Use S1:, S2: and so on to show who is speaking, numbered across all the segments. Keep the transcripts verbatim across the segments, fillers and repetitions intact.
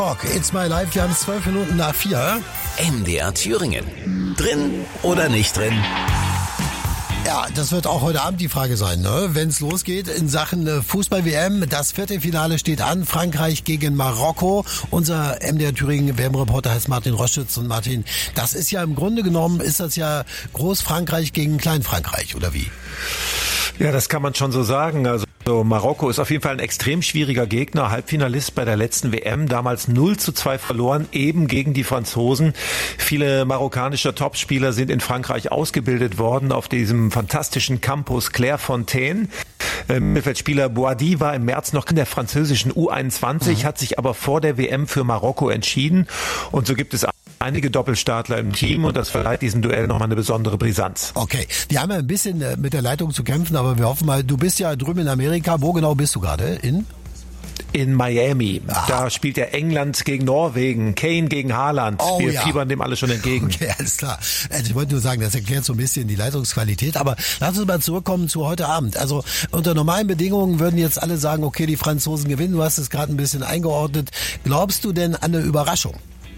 S1: It's My Life, wir haben es zwölf Minuten nach vier.
S2: M D R Thüringen. Drin oder nicht drin?
S1: Ja, das wird auch heute Abend die Frage sein, ne? Wenn es losgeht in Sachen Fußball-W M. Das Viertelfinale steht an, Frankreich gegen Marokko. Unser M D R Thüringen W M-Reporter heißt Martin Roschütz. Und Martin, das ist ja im Grunde genommen, ist das ja Groß-Frankreich gegen Klein-Frankreich, oder wie?
S3: Ja, das kann man schon so sagen. Also So, Marokko ist auf jeden Fall ein extrem schwieriger Gegner, Halbfinalist bei der letzten W M, damals null zu zwei verloren, eben gegen die Franzosen. Viele marokkanische Topspieler sind in Frankreich ausgebildet worden auf diesem fantastischen Campus Clairefontaine. Mittelfeldspieler Boadi war im März noch in der französischen U einundzwanzig, mhm. hat sich aber vor der W M für Marokko entschieden. Und so gibt es einige Doppelstartler im Team und das verleiht diesem Duell nochmal eine besondere Brisanz.
S1: Okay, die haben ja ein bisschen mit der Leitung zu kämpfen, aber wir hoffen mal, du bist ja drüben in Amerika. Wo genau bist du gerade? In?
S3: In Miami.
S1: Aha.
S3: Da spielt ja England gegen Norwegen, Kane gegen Haaland.
S1: Oh,
S3: Wir
S1: ja.
S3: fiebern dem alle schon entgegen.
S1: Okay, alles klar. Also ich wollte nur sagen, das erklärt so ein bisschen die Leitungsqualität. Aber lass uns mal zurückkommen zu heute Abend. Also unter normalen Bedingungen würden jetzt alle sagen, okay, die Franzosen gewinnen. Du hast es gerade ein bisschen eingeordnet. Glaubst du denn an eine Überraschung?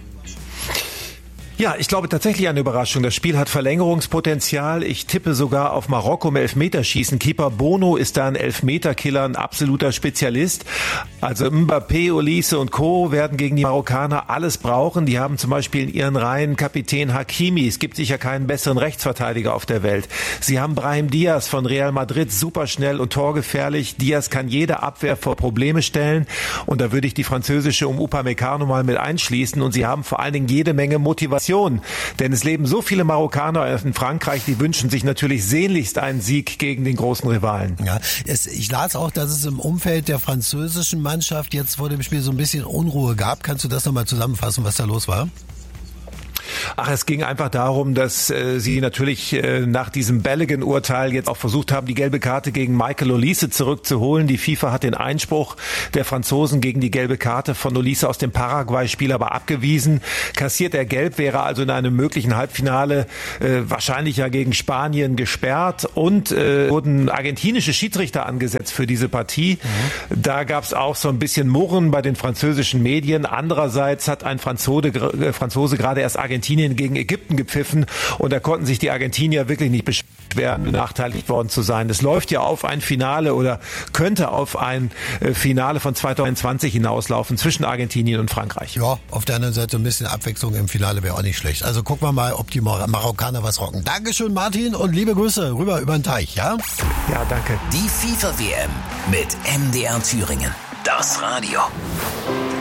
S3: Ja, ich glaube tatsächlich eine Überraschung. Das Spiel hat Verlängerungspotenzial. Ich tippe sogar auf Marokko im Elfmeterschießen. Keeper Bono ist da ein Elfmeterkiller, ein absoluter Spezialist. Also Mbappé, Olise und Co. werden gegen die Marokkaner alles brauchen. Die haben zum Beispiel in ihren Reihen Kapitän Hakimi. Es gibt sicher keinen besseren Rechtsverteidiger auf der Welt. Sie haben Brahim Diaz von Real Madrid, superschnell und torgefährlich. Diaz kann jede Abwehr vor Probleme stellen. Und da würde ich die französische um Upamecano mal mit einschließen. Und sie haben vor allen Dingen jede Menge Motivation. Denn es leben so viele Marokkaner in Frankreich, die wünschen sich natürlich sehnlichst einen Sieg gegen den großen Rivalen.
S1: Ja, es, ich las auch, dass es im Umfeld der französischen Mannschaft jetzt vor dem Spiel so ein bisschen Unruhe gab. Kannst du das nochmal zusammenfassen, was da los war?
S3: Ach, es ging einfach darum, dass äh, sie natürlich äh, nach diesem Balogun-Urteil jetzt auch versucht haben, die gelbe Karte gegen Michael Olise zurückzuholen. Die FIFA hat den Einspruch der Franzosen gegen die gelbe Karte von Olise aus dem Paraguay-Spiel aber abgewiesen. Kassiert er gelb, wäre also in einem möglichen Halbfinale äh, wahrscheinlich ja gegen Spanien gesperrt. Und äh, wurden argentinische Schiedsrichter angesetzt für diese Partie. Mhm. Da gab es auch so ein bisschen Murren bei den französischen Medien. Andererseits hat ein Franzose, äh, Franzose gerade erst Argentinien gegen Ägypten gepfiffen und da konnten sich die Argentinier wirklich nicht beschweren, benachteiligt worden zu sein. Es läuft ja auf ein Finale oder könnte auf ein Finale von zweitausendzweiundzwanzig hinauslaufen zwischen Argentinien und Frankreich.
S1: Ja, auf der anderen Seite ein bisschen Abwechslung im Finale wäre auch nicht schlecht. Also gucken wir mal, ob die Mar- Marokkaner was rocken. Dankeschön, Martin, und liebe Grüße rüber über den Teich, ja?
S3: Ja, danke.
S2: Die FIFA W M mit M D R Thüringen. Das Radio.